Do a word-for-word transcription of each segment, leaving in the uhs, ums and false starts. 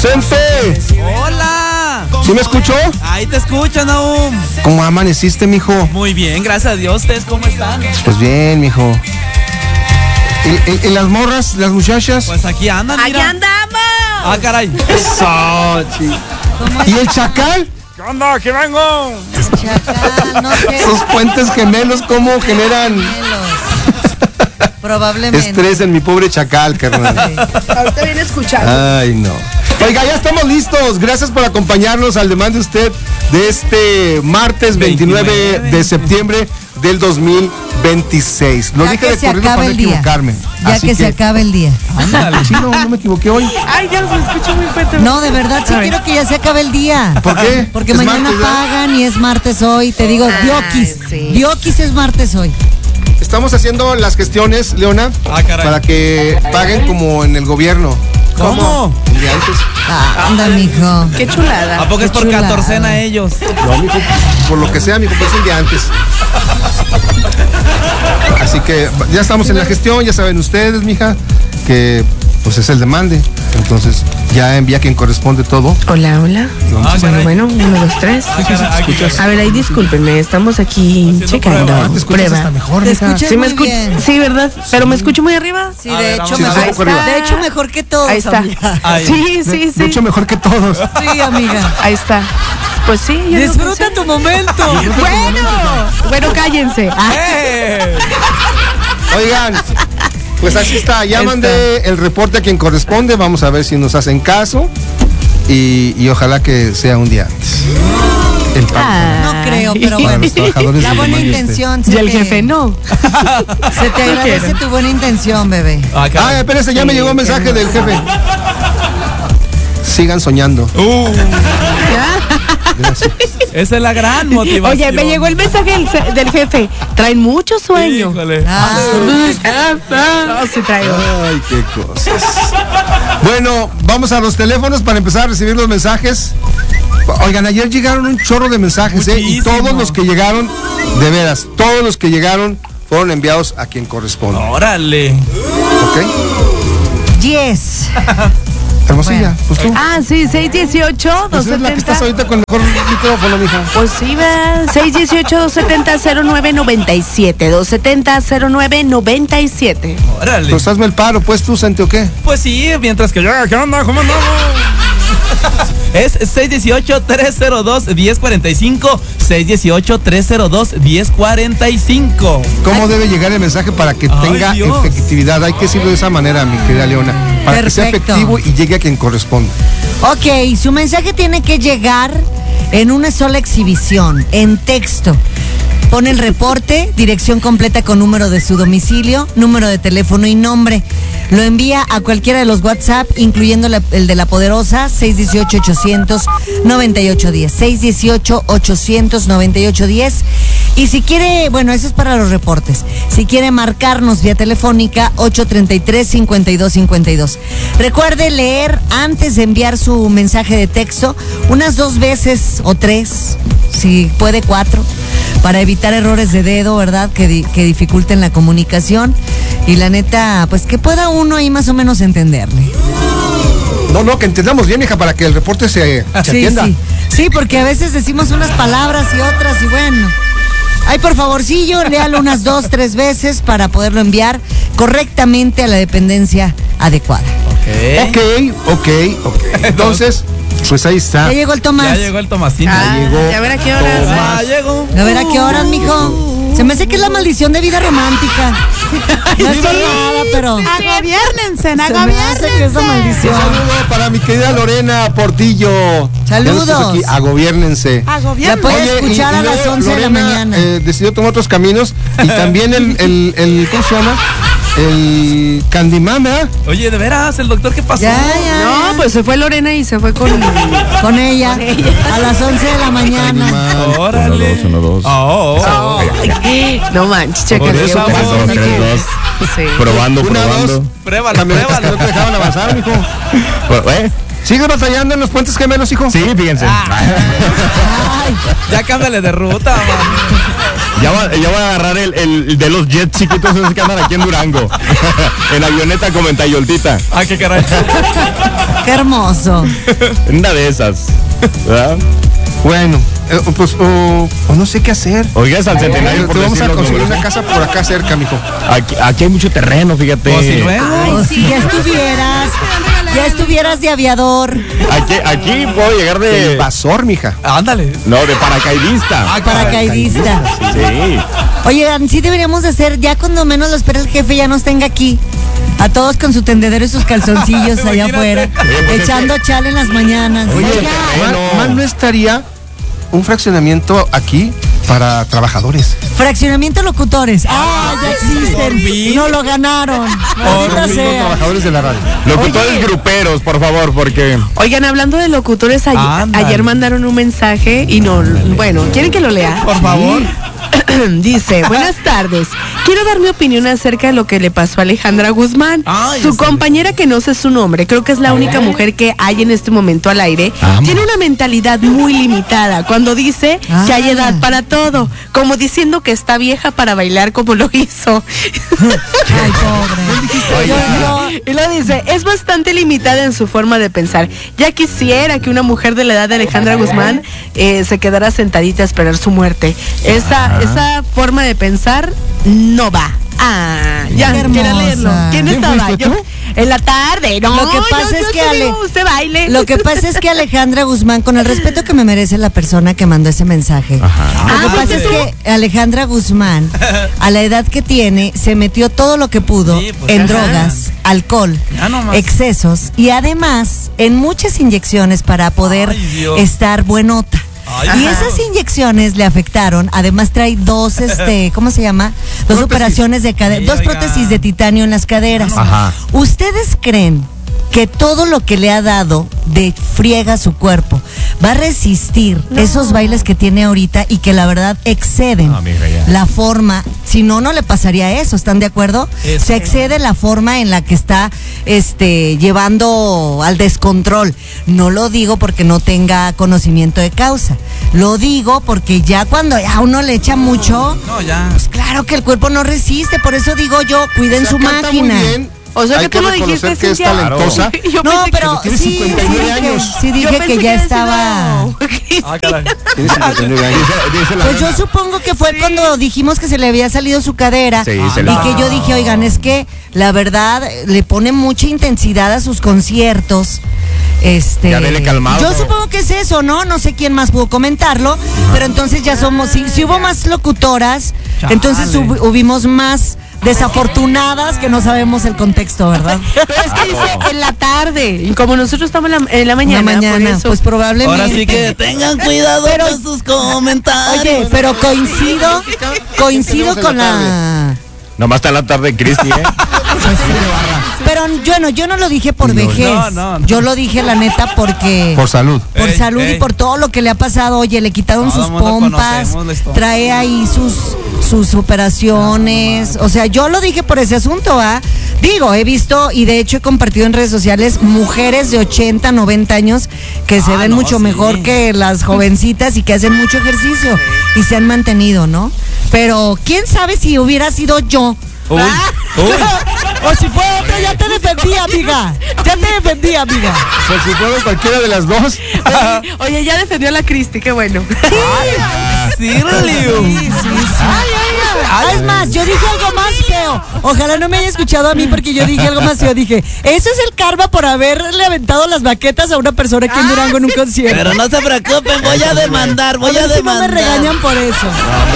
Vicente. Hola. ¿Sí me escuchó? Ahí te escucho, Nahum. ¿Cómo amaneciste, mijo? Muy bien, gracias a Dios. ¿Ustedes cómo están? Pues bien, mijo. ¿Y, y, y las morras, las muchachas? Pues aquí andan, mira. ¡Aquí andamos! Ah, caray. Eso, chico. ¿Y el chacal? ¿Qué onda? ¡Aquí vengo! Chacal, no sé. Esos puentes gemelos, ¿cómo generan probablemente estrés en mi pobre chacal, carnal? Sí. Ahorita viene escuchando. Ay, no. Oiga, ya estamos listos. Gracias por acompañarnos al Demande Usted de este martes veintinueve de septiembre del dos mil veintiséis. Lo Ya dije que de se corrido para acabe no el día. equivocarme. Ya Así que, se acabe el día. Ándale, sí, no, no me equivoqué hoy. Ay, ya se escucha muy fuerte. No, de verdad, sí quiero que ya se acabe el día. ¿Por qué? Porque ¿Es mañana martes, ¿verdad? pagan y es martes hoy. Te digo, Ay, Dioquis. sí. Dioquis es martes hoy. Estamos haciendo las gestiones, Leona, Ah, caray. para que paguen como en el gobierno. ¿Cómo? Un día antes. Ah, anda, mijo. Qué chulada. ¿A poco es Qué por chulada. catorcena ellos? No, mijo, por lo que sea, mijo, pues un día antes. Así que ya estamos en la gestión, ya saben ustedes, mija, que pues es el demande. Entonces ya envía quien corresponde todo. Hola, hola. Ah, Bueno, caray. bueno, uno, dos, tres. Ah, caray, aquí, escuchas? A ver, ahí discúlpenme, estamos aquí Haciendo checando. prueba. Te escuchas Prueba. hasta mejor, Te mija. escuchas Sí, me muy escu- bien. sí, ¿verdad? Pero me escucho muy arriba. Sí, A de ver, hecho, vamos a mejor, ver. un poco arriba. de hecho, mejor que todos, Ahí está. amiga. Ahí. Sí, sí, De sí. hecho, mejor que todos. Sí, amiga. Ahí está. Pues sí, yo digo que Disfruta sí. tu momento. Bueno, bueno, cállense. Ah, ¡Eh! Oigan, pues así está. Ya Está. mandé el reporte a quien corresponde. Vamos a ver si nos hacen caso. Y, y ojalá que sea un día antes. El pago Ah. No creo, pero para bueno. los trabajadores La del buena Demande Usted. intención. Y se el te- jefe no. Se te agradece tu buena intención, bebé. Ah, Ah, caray. espérense, ya me Sí, llegó un qué mensaje bueno. del jefe. Sigan soñando. Uh, Gracias. esa es la gran motivación. Oye, me llegó el mensaje del, ce- del jefe. Traen mucho sueño. Híjole. Ah, No, sí traigo. Ay, qué cosas. Bueno, vamos a los teléfonos para empezar a recibir los mensajes. Oigan, ayer llegaron un chorro de mensajes, ¿eh? Y Muchísimo. todos los que llegaron, de veras, todos los que llegaron fueron enviados a quien corresponde. Órale. ¿Ok? yes. Hermosilla, Bueno. pues tú. Ah, sí, seis dieciocho, Pues es la que estás doscientos setenta. ahorita con el mejor micrófono, mija. Pues sí, va. seis dieciocho, doscientos setenta, cero nueve noventa y siete. doscientos setenta, cero nueve noventa y siete. Órale. Pues hazme el paro, pues tú, Santi, ¿o qué? Pues sí, mientras que yo, ¿qué onda? ¿Cómo andamos? Es seis uno ocho, tres cero dos, uno cero cuatro cinco, seis uno ocho, tres cero dos, uno cero cuatro cinco. ¿Cómo debe llegar el mensaje para que Ay, tenga Dios. efectividad? Hay que decirlo de esa manera, mi querida Leona. Para que sea Perfecto. efectivo y llegue a quien corresponde. Ok, su mensaje tiene que llegar en una sola exhibición, en texto. Pone el reporte, dirección completa con número de su domicilio, número de teléfono y nombre. Lo envía a cualquiera de los WhatsApp, incluyendo la- el de la poderosa, seis uno ocho, ochocientos noventa y ocho diez. seis uno ocho, ochocientos noventa y ocho diez. Y si quiere, bueno, eso es para los reportes. Si quiere marcarnos vía telefónica, ocho tres tres, cinco dos cinco dos. Recuerde leer antes de enviar su mensaje de texto unas dos veces o tres, si puede cuatro, para evitar errores de dedo, ¿verdad? Que, di- que dificulten la comunicación. Y la neta, pues que pueda uno ahí más o menos entenderle. No, no, que entendamos bien, hija, para que el reporte se, se Sí, atienda. sí. Sí, porque a veces decimos unas palabras y otras y bueno. Ay, por favorcillo, léalo unas dos, tres veces para poderlo enviar correctamente a la dependencia adecuada. Ok. Ok, ok, ok. Entonces, pues ahí está. Ya llegó el Tomás. Ya llegó el Tomasín. Ah, llegó ya ver a qué horas. Ah, llegó. A ver a qué horas, mijo. Se me hace que es la maldición de vida romántica. No es por nada, pero Agobiernense, se me hace que es la Un maldición. saludo para mi querida Lorena Portillo. Saludos. Ya nos puso aquí, agobiérnense. La puede Oye, escuchar y- y a las luego once de la Lorena, mañana. eh, decidió tomar otros caminos y también el, el, el, ¿cómo se llama? El Candyman, ¿verdad? Oye, de veras, el doctor, ¿qué pasó? Ya, ya. No, pues se fue Lorena y se fue con. Con ella. A las once de la mañana. Candyman. Órale. Uno, dos, uno, dos. Oh, oh. Ay, no manches, checa. Por qué eso, bueno. tres, dos, tres, dos. Sí. Probando, Una, probando. dos. Pruébalo, Camionetas que pruébalo. no te dejaban avanzar, mijo. Bueno, ¿eh? ¿Sigues batallando en los puentes gemelos, hijo? Sí, fíjense. Ah. Ay, ya cámbiale de ruta, man. Ya, va, ya voy a agarrar el, el de los jets chiquitos esos que andan aquí en Durango. En avioneta como en Tayoltita. Ay, qué caray. Qué hermoso. Una de esas. ¿Verdad? Bueno, eh, pues o oh, no sé qué hacer. Oiga, es al centenario. Te por vamos a decir los conseguir números. una casa por acá cerca, mijo. Aquí, aquí hay mucho terreno, fíjate. Pues sí, luego. Ay, si ya estuvieras, ya estuvieras de aviador. Aquí, aquí puedo llegar De de... invasor, mija. Ándale. No, de paracaidista. Ah, Paracaidista. Sí. Oye, sí deberíamos de hacer, ya cuando menos lo espera el jefe, ya nos tenga aquí. A todos con su tendedero y sus calzoncillos allá afuera. pues Echando chal en las mañanas. Oye, Oiga, mal, mal no estaría un fraccionamiento aquí para trabajadores. fraccionamiento locutores. Ah, ya existen. fin. No lo ganaron. Maldita Los sea. trabajadores de la radio. Locutores gruperos, por favor, porque... Oigan, hablando de locutores, ayer, Ándale. ayer mandaron un mensaje y no, bueno, ¿quieren que lo lea? Por favor. Dice, buenas tardes. Quiero dar mi opinión acerca de lo que le pasó a Alejandra Guzmán. Ay, su ese- compañera, que no sé su nombre, creo que es la única mujer que hay en este momento al aire, Ah, tiene una mentalidad muy limitada cuando dice Ah. que hay edad para todo, como diciendo que está vieja para bailar como lo hizo. Ay, pobre. Yo- yo- Y lo dice, es bastante limitada en su forma de pensar. Ya quisiera que una mujer de la edad de Alejandra Guzmán eh, se quedara sentadita a esperar su muerte. Esa, esa forma de pensar no va. Ah, ya, Qué quiero hermosa. leerlo. ¿Quién ¿Quién estaba? fuiste Yo, tú? en la tarde, no. Lo que pasa yo- es yo que te Ale- digo, usted baile. Lo que pasa es que Alejandra Guzmán, con el respeto que me merece la persona que mandó ese mensaje, lo que Ah, pasa es que Alejandra Guzmán, a la edad que tiene, se metió todo lo que pudo Sí, pues, en ya. drogas, alcohol, Ya nomás. excesos y además en muchas inyecciones para poder Ay, Dios. estar buenota. Ay, y ajá. esas inyecciones le afectaron, además trae dos, este, ¿cómo se llama? Dos Prótesis. operaciones de cadera, Sí, dos oiga. prótesis de titanio en las caderas. Ajá. ¿Ustedes creen que todo lo que le ha dado de friega su cuerpo va a resistir esos bailes que tiene ahorita y que la verdad exceden No, mija, ya. la forma? Si no, no le pasaría eso, ¿están de acuerdo? Eso. Se excede la forma en la que está este llevando al descontrol. No lo digo porque no tenga conocimiento de causa. Lo digo porque ya cuando a uno le echa mucho, No, ya. pues claro que el cuerpo no resiste. Por eso digo yo, cuiden O sea, su canta muy máquina. bien. O sea, Hay que tú lo reconocer dijiste, que es Cintia. talentosa. Yo No, pensé que- pero tiene sí, cincuenta y nueve sí dije, años. sí yo dije pensé que ya había estaba. sido- Ah, caray. Tiene cincuenta y nueve años. Dice, dice la Pues yo nena. supongo que fue cuando dijimos que se le había salido su cadera Sí, y se le- que yo dije, oigan, es que la verdad le pone mucha intensidad a sus conciertos. Este, Ya dele calmado. yo supongo que es eso, ¿no? No sé quién más pudo comentarlo, pero entonces ya somos, si, si hubo más locutoras, Chale. entonces hub- hubimos más desafortunadas que no sabemos el contexto, ¿verdad? Pero es que dice en la tarde. Y como nosotros estamos en la, en la mañana, La mañana, por eso. pues probablemente. Ahora sí que tengan cuidado con sus comentarios. Oye, pero coincido, coincido Tenemos en con la la... Nomás está la tarde, Cristi, ¿eh? Pero yo no, yo no lo dije por vejez. no, no, no. Yo lo dije la neta porque Por salud. por Ey, salud y ey. por todo lo que le ha pasado. Oye, le quitaron Todo sus mundo pompas, conocemos la historia. trae ahí sus sus operaciones. O sea, yo lo dije por ese asunto, ¿ah? Digo, he visto y de hecho he compartido en redes sociales mujeres de ochenta, noventa años que se Ah, ven no, mucho sí. mejor que las jovencitas y que hacen mucho ejercicio y se han mantenido, ¿no? Pero quién sabe si hubiera sido yo. Uy, ¿Ah? uy. O si fue otro, ya te defendí, amiga. Ya te defendí, amiga. Pues si fueron cualquiera de las dos. Oye, oye, ya defendió a la Cristi, qué bueno. Sí, Liliu. Sí, sí, sí. Ah, es más, yo dije algo más feo. Ojalá no me haya escuchado a mí porque yo dije algo más feo. Dije, eso es el karma por haberle aventado las baquetas a una persona aquí en Durango en un concierto. Pero no se preocupen, voy a demandar, voy a a ver si no me demandar. regañan por eso.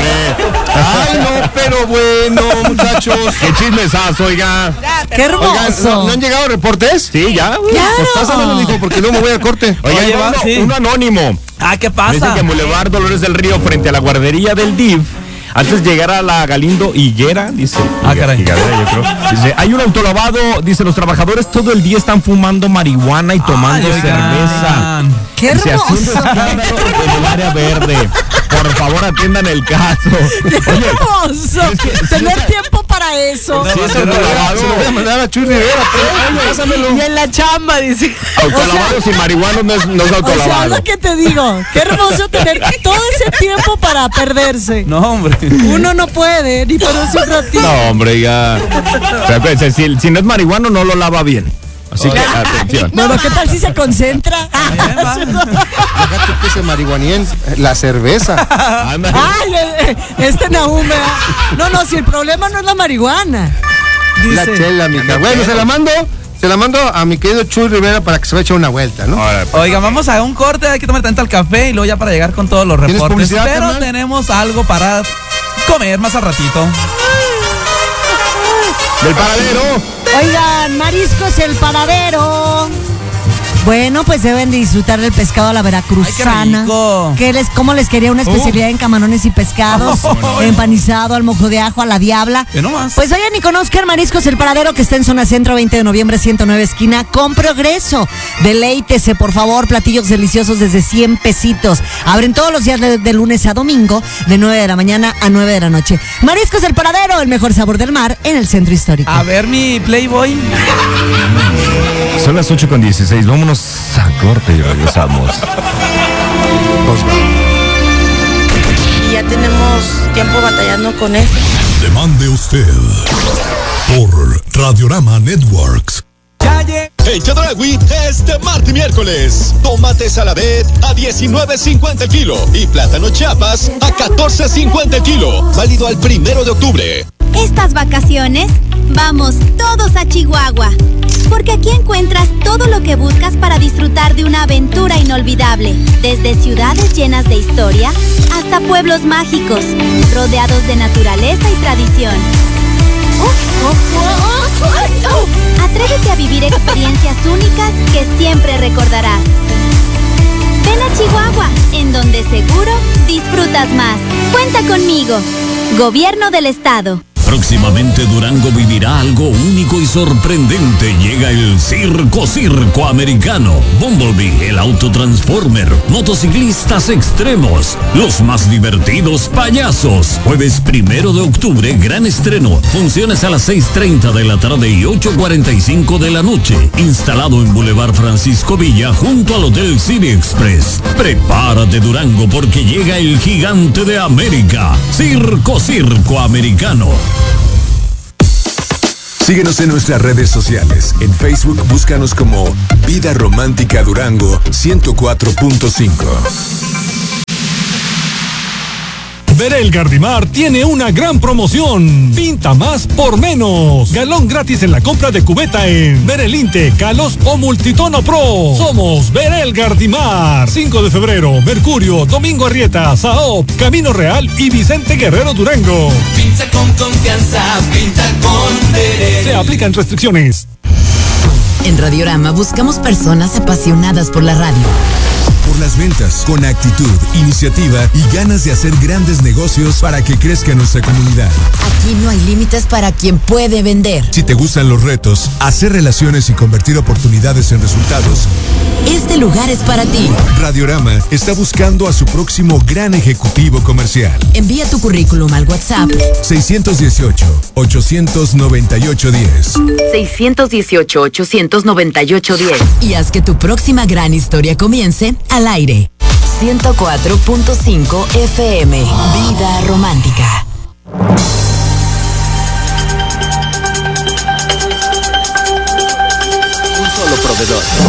Ay, no, pero bueno, muchachos. ¡Qué chismesazo, oiga! Qué Oigan, ¿no, hermoso. ¿no han llegado reportes? Sí, ya. güey. Claro. Pues pásamelo, hijo, porque no me voy al corte. Oiga, Oye, ahí va va, uno, sí. uno anónimo. Ah, ¿qué Dice pasa? que en Boulevard Dolores del Río, frente a la guardería del D I F, antes de llegar a la Galindo Higuera, dice. Ah, Higa- caray. Higadera, yo creo. Dice, hay un autolavado, dice, los trabajadores todo el día están fumando marihuana y tomando Ay, oigan. cerveza. Qué Dice, haciendo hermoso. escándalo en el área verde. Por favor, atiendan el caso. Oye, hermoso. es que, tener sí, tiempo para eso. Sí, Se lo voy a mandar a Chuy Rivera, pero pásamelo. Y en la chamba, dice. Autolavados y marihuanos no es, no es O sea, autolavado. lo que te digo, qué hermoso tener todo ese tiempo para perderse. No, hombre. Uno no puede, ni perderse un ratito. No, hombre, ya. Pero acuérdense, si, si no es marihuano, no lo lava bien. Así que, atención. Bueno, ¿qué tal si se concentra? Déjate que se marihuanien la cerveza. Ándale. Ay, eh, este Nahum, ¿verdad? No, no, si el problema no es la marihuana. La Dice. chela, mija. Bueno, se la mando, se la mando a mi querido Chuy Rivera para que se vaya a echar una vuelta, ¿no? Ahora, pues, Oiga, vamos a un corte, hay que tomar tanto el café y luego ya para llegar con todos los ¿Tienes reportes. publicidad, Pero carnal? tenemos algo para comer más al ratito. del paradero. Oigan, mariscos el paradero. Bueno, pues deben de disfrutar del pescado a la veracruzana. Ay, qué rico. ¿Qué les, ¿Cómo les quería una especialidad en camarones y pescados? Oh, Empanizado, al mojo de ajo, a la diabla. Ve nomás. Pues vayan y conozcan Mariscos el Paradero, que está en zona centro, veinte de noviembre, ciento nueve esquina, con Progreso. Deleítese, por favor, platillos deliciosos desde cien pesitos. Abren todos los días de, de lunes a domingo, de nueve de la mañana a nueve de la noche. Mariscos el Paradero, el mejor sabor del mar en el centro histórico. A ver, mi Playboy. Son las ocho con dieciséis. Vámonos a corte y regresamos. Y ya tenemos tiempo batallando con eso. Demande usted por Radiorama Networks. En Chedraui, este martes y miércoles, tomate saladet a diecinueve cincuenta el kilo y plátano chiapas a catorce cincuenta el kilo. Válido al primero de octubre. Estas vacaciones, vamos todos a Chihuahua, porque aquí encuentras todo lo que buscas para disfrutar de una aventura inolvidable, desde ciudades llenas de historia hasta pueblos mágicos, rodeados de naturaleza y tradición. Atrévete a vivir experiencias únicas que siempre recordarás. Ven a Chihuahua, en donde seguro disfrutas más. Cuenta conmigo. Gobierno del Estado. Próximamente Durango vivirá algo único y sorprendente. Llega el Circo Circo Americano. Bumblebee, el autotransformer, motociclistas extremos, los más divertidos payasos. Jueves primero de octubre, gran estreno. Funciones a las seis treinta de la tarde y ocho cuarenta y cinco de la noche. Instalado en Boulevard Francisco Villa, junto al Hotel City Express. Prepárate, Durango, porque llega el gigante de América. Circo Circo Americano. Síguenos en nuestras redes sociales. En Facebook, búscanos como Vida Romántica Durango ciento cuatro punto cinco. Verel Gardimar tiene una gran promoción. Pinta más por menos. Galón gratis en la compra de cubeta en Verelinte, Calos o Multitono Pro. Somos Verel Gardimar. cinco de febrero, Mercurio, Domingo Arrieta, Saop, Camino Real y Vicente Guerrero Durango. Pinta con confianza, pinta con Verel. Se aplican restricciones. En Radiorama buscamos personas apasionadas por la radio. Por las ventas, con actitud, iniciativa y ganas de hacer grandes negocios para que crezca nuestra comunidad. Aquí no hay límites para quien puede vender. Si te gustan los retos, hacer relaciones y convertir oportunidades en resultados, este lugar es para ti. Radiorama está buscando a su próximo gran ejecutivo comercial. Envía tu currículum al WhatsApp seiscientos dieciocho, ochocientos noventa y ocho diez. seiscientos dieciocho, ochocientos noventa y ocho diez. Y haz que tu próxima gran historia comience al aire. ciento cuatro punto cinco F M. Vida Romántica. Un solo proveedor.